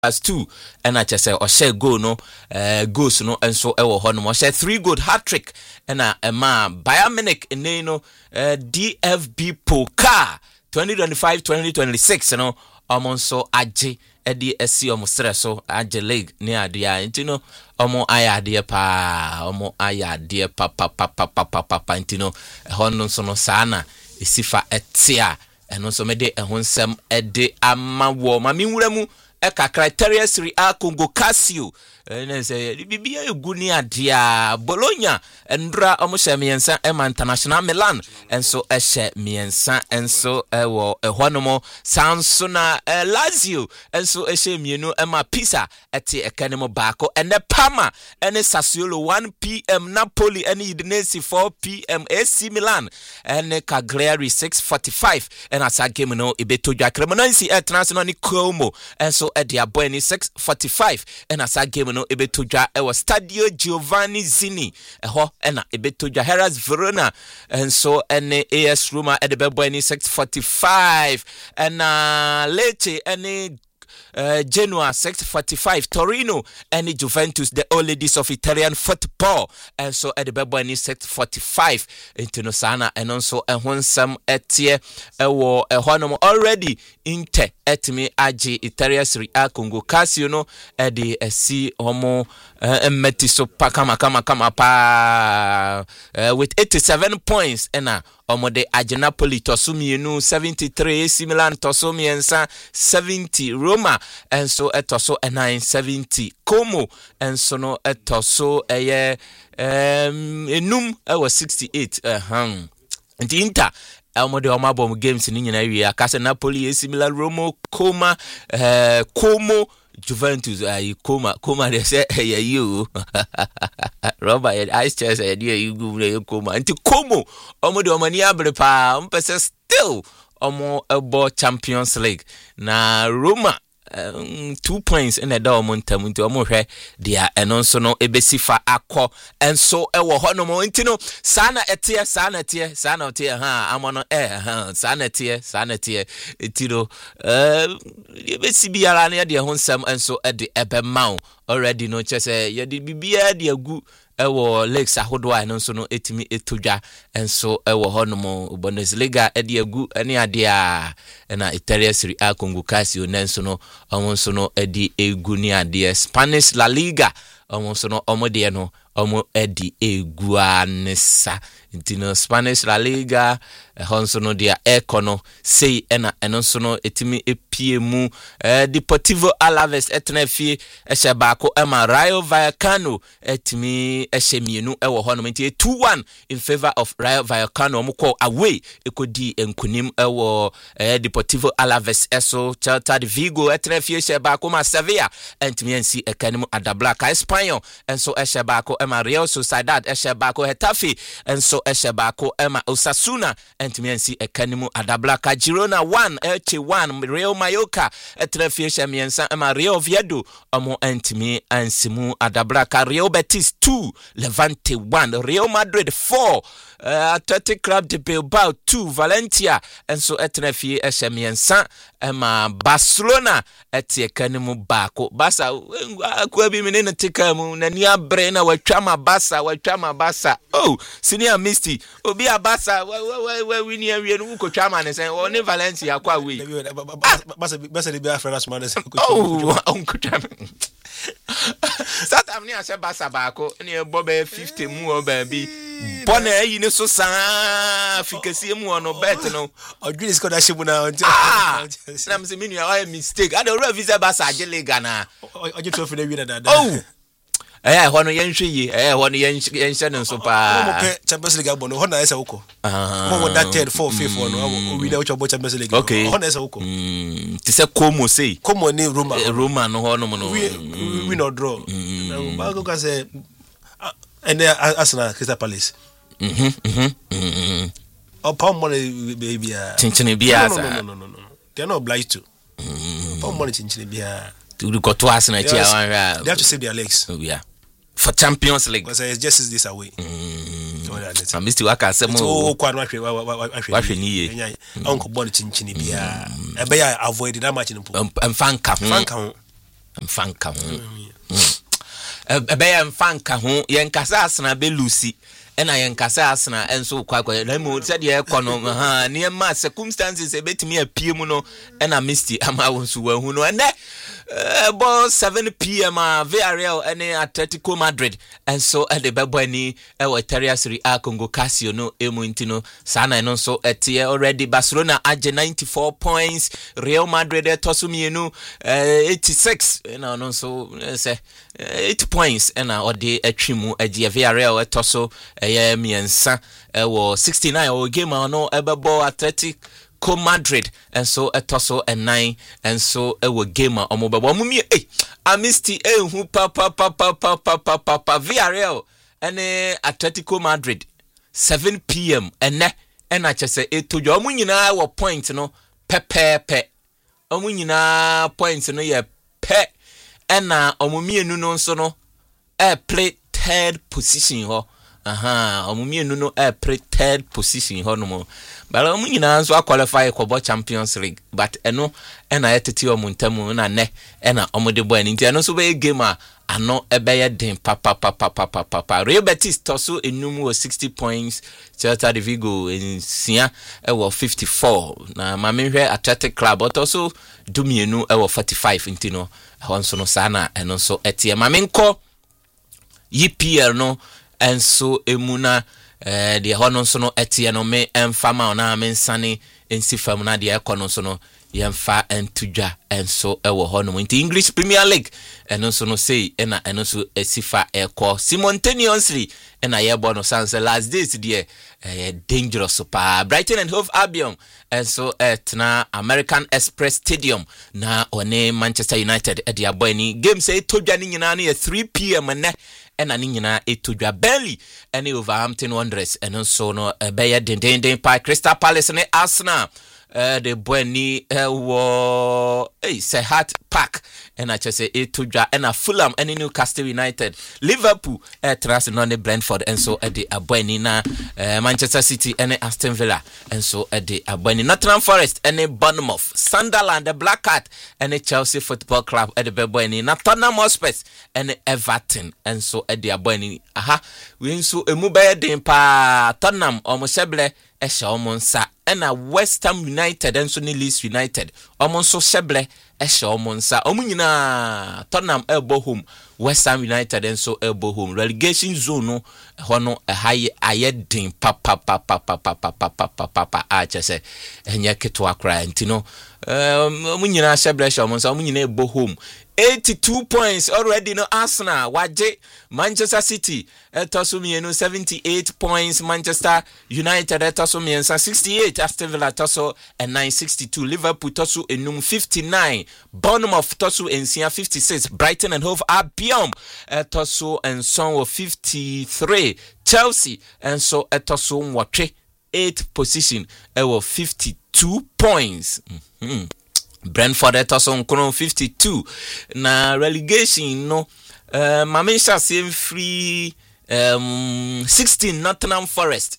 as 2 and I just say or share go no goals no and so ewo ho no share 3 goal hat-trick and Bayern Munich no DFB Pokal 2025-2026 no so aje edi esi omo stresso aje league ni adia ntino omo ayade pa ntino hono so no sana esifa etia eno so mede ehonsem ede amawo mami nwuramu eka criteria Serie A Congo Casio ene se bibia eguni adia Bologna endra omo shemiensa ema International Milan enso ehye miensa enso ewo ehwonomo Sansona Lazio enso ehye mienu ema Pisa eti ekanemo baako ene Parma ene Sassuolo 1 p.m. Napoli ene Udinese 4 p.m. AC Milan ene Cagliari 6:45 ena sa game no ebetodwa Cremonese International ni Como enso edi aboy ni 6:45 ena sa game no ebetodwa ewo Stadio Giovanni Zini eho ena ebetodwa Hellas Verona enso ene AS Roma edebeboy ni 6:45 ena Lecce ene Genoa 6:45 Torino and Juventus the old ladies of Italian football and so at the Bebani 6:45 into sana and also ehonsam etie ewo ehonom already inte etimi agi Italia Serie A Congo Casio no edi esi homo metiso pakama pa with 87 points ena omode Napoli tosumienu 73 AC Milan tosumiensa 70 Roma and so etoso 970 Como and so no etoso enum was 68 and Inter omode omabom games ni nyina wi akase Napoli AC Milan Roma Como Juventus Como they say you Robert ice chest you go Como anti Como omo de omani abrepa mpese still omo ebo Champions League na Roma 2 points in the montam into omo hwe dia eno so no ebesifa akọ enso ewo hono mo ntino sana etie ha amono sana etie etiro ebesi biara na de honsam enso ede ebemaw already no chese ye de bibia de agu ewo legs ahodo a no so no etimi etodwa enso ewo hono Bundesliga ede agu ene ade a na Italia Serie A Congo Casio nenso no omo so no ede egu ni ade Spanish La Liga omo so no omo de no omo ede egu anesa intino Spanish La Liga honso no dia ekono sei ena enonso no etimi epiemu Deportivo Alaves etnafie ehye baako ema Rayo Vallecano etimi ehye mienu ewo hono nti 2-1 in favor of Rayo Vallecano omko away ekodi enkunim ewo Deportivo Alaves eso Celta de Vigo etnafie ehye baako ma Sevilla entimi ensi ekanim Adablaca Espanyol enso ehye baako ema Real Sociedad ehye baako Hetafe enso ehye baako ema Osasuna entimi ensi ekanimu Adablaca Girona 1 Elche 1 Real Mallorca etrefie shamiensa ema Real Oviedo omo entimi ansimu Adablaca Real Betis 2 Levante 1 Real Madrid 4 Athletic Club de Bilbao 2 Valencia enso etrefie shamiensa ema Barcelona etie kanimu bako Barca kwa bi menene tikamu na ni abre na watwama Barca oh senior Misty obi a Barca we ni awie no ko twama ne sen oni Valencia kwa we Barca de be afra asma ne sen ko twama Satam ni ase Barca bako ni ebo be 50 mu o ba bi bona yi ne so san fikasi mu ono bet no odwini score da shibu na na mse menu ya mistake ada ora visa Barca agiliga na oje trophy na wi na dada hono yenhwe yi hono yenhye ne so pa mo pe Champions League abono hono esa uko mo that 3rd 4th 5th no we know which Champions League hono esa uko ti se Como sei Como ni Roma no hono mo no we no draw ba go ka say and Arsenal Crystal Palace Pound money baby chinchini bia no they are not obliged to pound money chinchini bia to go to Arsenal they have to save their legs for Champions League because it's just this away I'm still waka say mo kwa no hwe ni ye uncle ball chinchini bia e be ya avoid that match no fanka mfanka ho ebeye mfanka ho yenkasa asena be Lucy ena yenkasa asena enso kwakwa na mu said ye kono ne ma circumstances ebetimi apie mu no ena Misty ama wonso wahu no ene about 7 p.m. Villarreal and Atletico Madrid and so at the Babani Eteria Serie A Congo Casio no Emuintino Sana and also at already Barcelona at 94 points, Real Madrid Tosumienu 86 and also say 8 points and or the Trimu at Villarreal Toso Miensa 69 or game no Ebabo Athletic Madrid and so a tosso and 9 and so a gamer or mobile mummy a Misty who papa Villarreal and Atletico Madrid 7 p.m. and I just say it to your munina or point no pepe omunina points no ye pe and omumi no so no play third position ho omumi no play third position ho no mo. But I'm going to qualify for Champions League. But eno ena etiti omuntamu na ne ena omodebo enti eno so be game ano ebeye den papa Real Betis toso enum 60 points, Celta de Vigo ensia ewo 54 na mamehwe Athletic Club otoso dumienu ewo 45 ntino honso no sana eno so etie mamenko EPL no enso emuna the hono so no etie no me emfama ona mensane ensifam na de ekono so no yemfa entudwa enso ewo hono nti English Premier League eno so no sei eno so esifa eko simultaneously ena yebo no sanse last days there dangerous pa Brighton and Hove Albion enso etna American Express Stadium na one Manchester United e dia boy ni game say todwa ni nyina na 3 p.m. ne ena ni nyina etodwa Burnley ene Wolverhampton Wanderers eno so no beye den pa Crystal Palace ne Arsenal the Bueni Sehat Park and I just say etodwa ena Fulham and Newcastle United Liverpool trust no Brentford and so at the Bueni na Manchester City and Aston Villa and so at the Bueni Nottingham Forest and Bournemouth Sunderland the Black Cat and Chelsea Football Club at the Bueni Tottenham Hotspur and Everton and so at the Bueni we so emube den pa Tottenham omoseble esha omonsa ena West Ham United and so Leeds United omonso sheble esha omonsa omunyina Tottenham elbow home West Ham United and so elbow home relegation zone no hono high ayedin papa achese enye keto akra ntino omunyina sheble esha omonsa omunyina elbow home 82 points already no Arsenal waje Manchester City etosumienu 78 points Manchester United etosumienu 68 Aston Villa toso and 962 Liverpool toso enum 59 Bournemouth toso ensia 56 Brighton and Hove Albion toso and son of 53 Chelsea and so etoso watwe 8th position 52 points Brentford etoso nkono 52 na relegation no Mamisha same free 16 Nottingham Forest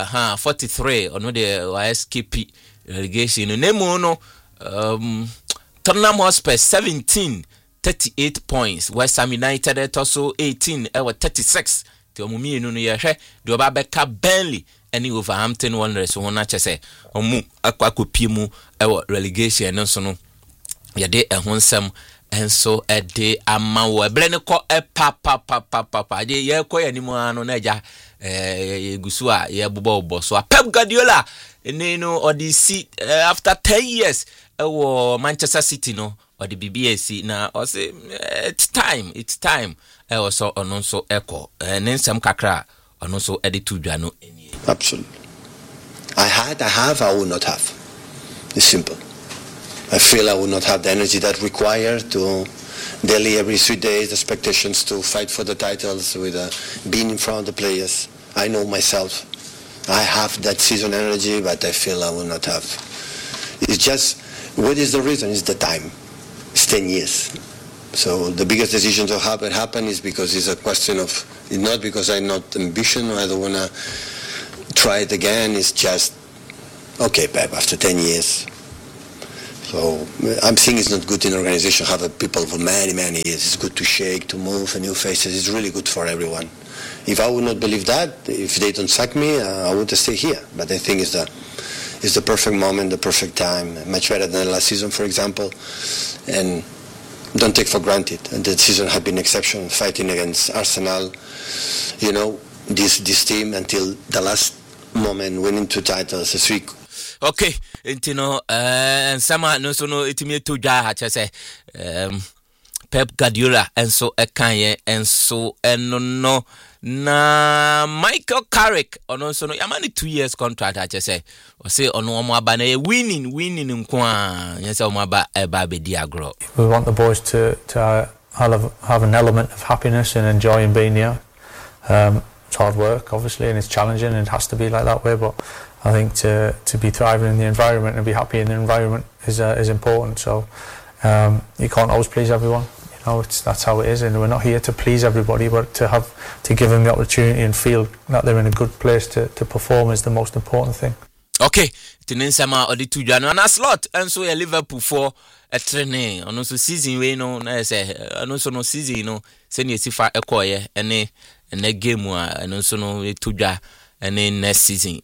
43 ono de YSKP relegation nemo no Tottenham Hotspur 17 38 points West Ham United etoso 18 36 ti omumi enu no ye hwe de oba beka Burnley any Wolverhampton Wanderers wona chese omu akwakopie mu relegation no so no ye de ehonsem enso ede ama wo ebre ne ko papa je ye ko yanimu ano na ja gusu a ye bobo oboso Pep Guardiola no odisi after 10 years Manchester City no or the BBAC na o say it's time so ononso eko nensem kakra ononso ede tudwa no absolutely I will not have. It's simple. I feel I would not have the energy that required to daily every 3 days expectations to fight for the titles with being in front of the players. I know myself. I have that season energy, but I feel I will not have. It's just, what is the reason? It's the time. It's 10 years. So the biggest decision to happen is because it's a question of, it's not because I'm not ambitious or I don't want to try it again. It's just, okay, Pep, after 10 years, So I'm thinking it's not good in organization have people for many years. It's good to shake, to move, new faces. It's really good for everyone. If I would not believe that, if they don't sack me, I would stay here. But I think it's the perfect moment, the perfect time, much better than last season, for example. And don't take for granted. And the season has been exceptional, fighting against Arsenal. You know, this team until the last moment, winning 2 titles this week. Okay, and sama no so no itimi to dwa ha che Pep Guardiola enso ekanye enso eno na Michael Carrick ono so no yamani 2 years contract ha che say o say ono omo aba na winning nko a yesa omo aba eba be di agro. We want the boys to have an element of happiness and enjoying being here. It's hard work obviously and it's challenging and it has to be like that way, but I think to be thriving in the environment and be happy in the environment is important. So you can't always please everyone. You know, that's how it is, and we're not here to please everybody, but to give them the opportunity and feel that they're in a good place to perform is the most important thing. Okay, tinsama odi tujano na slot enso ya Liverpool for a training ono so season we no na say ono so no season no se ne sifa ekoye ene game a ono so no tujwa and in next season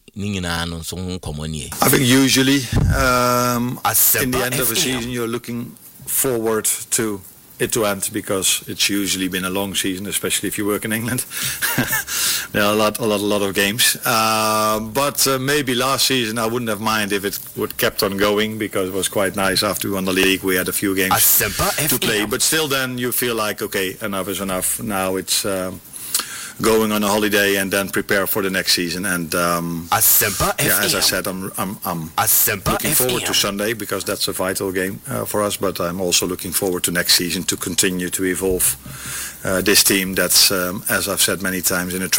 I think usually in the end of a season you're looking forward to it to end because it's usually been a long season, especially if you work in England. There are a lot of games, but maybe last season I wouldn't have minded if it would kept on going because it was quite nice. After we won the league we had a few games to play, but still then you feel like okay, enough is enough. Now it's going on a holiday and then prepare for the next season. And as I said, I'm looking forward to Sunday because that's a vital game for us. But I'm also looking forward to next season to continue to evolve this team. That's as I've said many times in a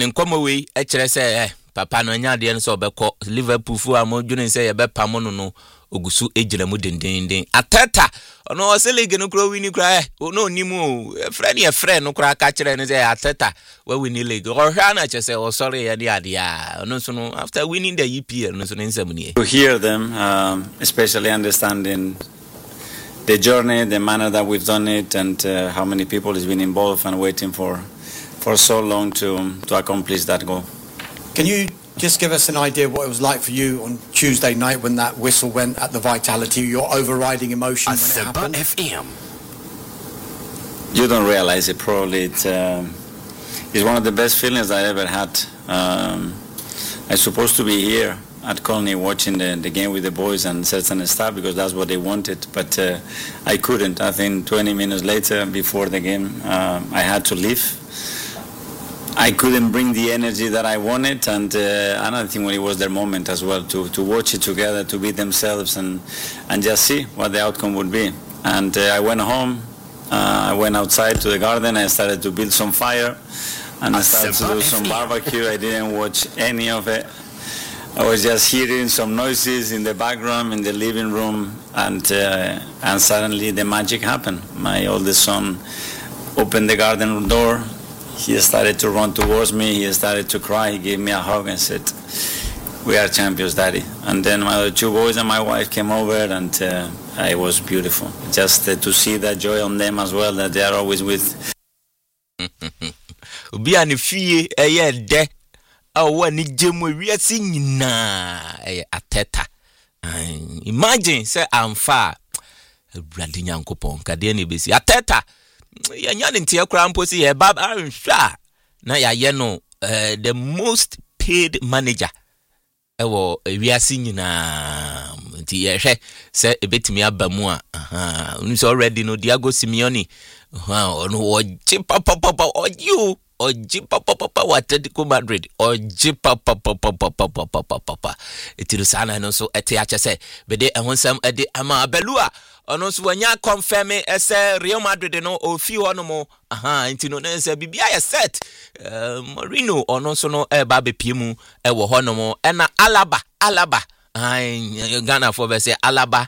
Papa no nya de nso obekọ Liverpool fu amodwene se ye bepam no ogusu ejira mu dendenden Ateta ono o se league no kro wini kra no onimu friend no kra ka kire ne se Ateta we win league o hwa na che se o sorry ya de ade a ono so no after winning the EPL no so nsam ni to hear them especially understanding the journey, the manner that we've done it, and how many people has been involved and waiting for so long to accomplish that goal. Can you just give us an idea what it was like for you on Tuesday night when that whistle went at the Vitality, your overriding emotion when it happened? FM. You don't realize it probably. It's one of the best feelings I ever had. I'm supposed to be here at Colney watching the game with the boys and certain staff because that's what they wanted, but I couldn't. I think 20 minutes later, before the game, I had to leave. I couldn't bring the energy that I wanted, and another thing when it was their moment as well to watch it together, to be themselves and just see what the outcome would be. And I went home, I went outside to the garden, I started to build some fire, and I started to do some barbecue. I didn't watch any of it. I was just hearing some noises in the background in the living room, and suddenly the magic happened. My oldest son opened the garden door. He started to run towards me. He started to cry. He gave me a hug and said, "We are champions, Daddy." And then my other 2 boys and my wife came over, and it was beautiful. Just to see that joy on them as well, that they are always with. Imagine, say I'm far. Ateta. Yanya ntia kra mposi ye bab anhwa na ya ye no the most paid manager ewo wiase nyina nti ye hwe se ebetimi abamu a unso already no Diego Simeone no oji papa oji papa wa Atletico Madrid oji papa etiru sana no so ete ache se bede ehonsam ede ama abelua ono so wanya confirm ese Real Madrid no ofi hono mo nti no na se bibia ya set Mourinho ono so no eba bepiemu ewo hono mo na Alaba Ghana for be say Alaba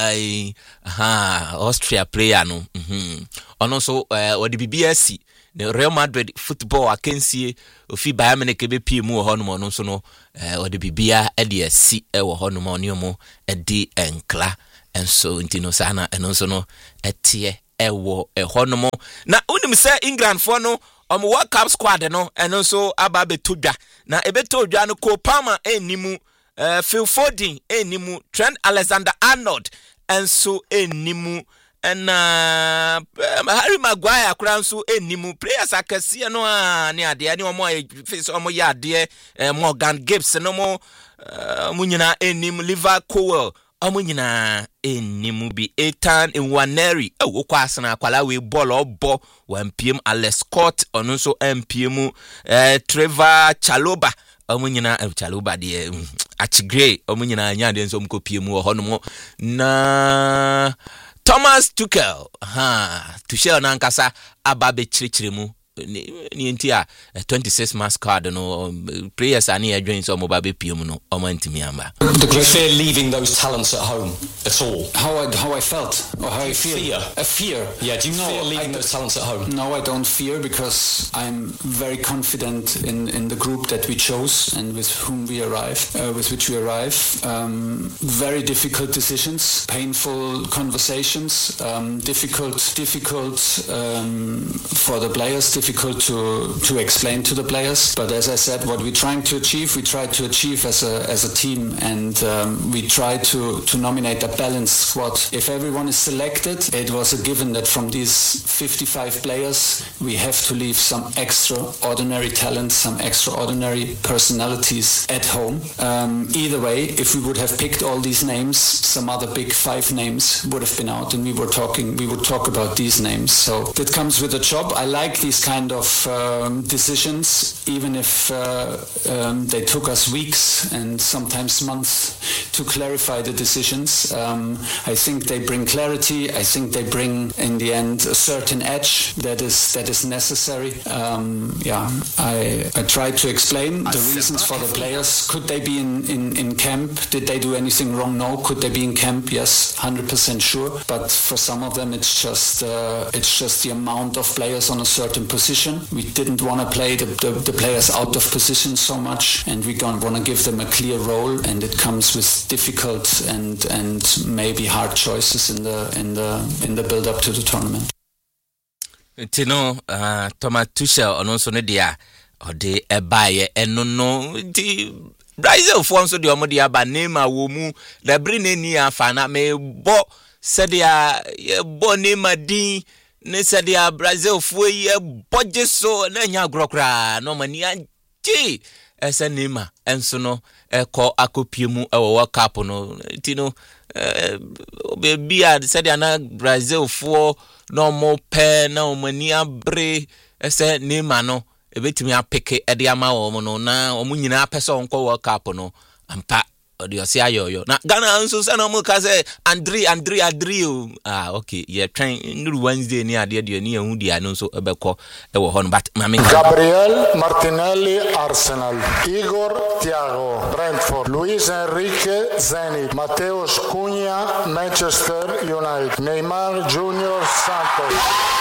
Austria player no ono so odi bibia si the Real Madrid football akensie ofi Bayern Munich bepiemu hono mo no so no odi bibia e de si ewo hono mo ne mo e di enkla enso ntino sana eno so no etie ewo ehonomo na unim se England for no World Cup squad no eno so aba betodwa na ebetodwa no Cole Palmer enimu Phil Foden enimu Trent Alexander-Arnold enso enimu na Harry Maguire akura nso enimu players akese no ne ade ne omo face omo ya ade Morgan Gibbs no mo munyina enimu Liverpool omo nyina enimu bi Ethan Nwaneri okwa asana akwala we ball obo wampiem Alex Scott ono nso mpiem Trevor Chalobah omo nyina Chalobah de Achigre omo nyina anya de nso mkopiem wo hono na Thomas Tuchel Tuchel na nkasa ababe chirichirimu ni ntia 26 mass card no players ani adwin so mobabe piem no omantimi amba. The great fear leaving those talents at home at all. How I felt or how I feel. A fear. Yeah, do you fear leaving those talents at home? No, I don't fear because I'm very confident in the group that we chose and with whom we arrive, with which we arrive. Very difficult decisions, painful conversations, difficult for the players, difficult to explain to the players. But as I said, what we're trying to achieve, we try to achieve as a team, and we try to nominate a balanced squad. If everyone is selected, it was a given that from these 55 players, we have to leave some extraordinary talent, some extraordinary personalities at home. Either way, if we would have picked all these names, some other big 5 names would have been out, and we would talk about these names. So that comes with a job. I like these kind of decisions, even if they took us weeks and sometimes months to clarify the decisions. I think they bring clarity. I think they bring, in the end, a certain edge that is necessary. I tried to explain the reasons for the players. Could they be in camp? Did they do anything wrong? No. Could they be in camp? Yes, 100% sure. But for some of them, it's just the amount of players on a certain position. We didn't want to play the players out of position so much, and we don't want to give them a clear role, and it comes with difficult and maybe hard choices in the build up to the tournament. Tino Thomas Tuchel onso ne dia ode ebaye enono di Brazil for nso de omode aba nema wo mu da brine ni afa na me bo sedia ye bo nema din ne sedia Brazil fo ye boje so na nya grokra no mani anti ese nema enso no eko akopiemu ewo World Cup no tino be sedia na Brazil fo no mo pe na omani abre ese nema no ebetimi apeke ede ama wo no na omu nyina apese onko World Cup no ampa odiosi ayoyo na Ghana nso se na omu ka se Andri okay ye train nuru Wednesday ni ade ni ehu dia no nso ebekọ ewo ho no but mami Gabriel Martinelli Arsenal, Igor Thiago Brentford, Luis Enrique Zenit, Mateus Cunha Manchester United, Neymar Junior Santos.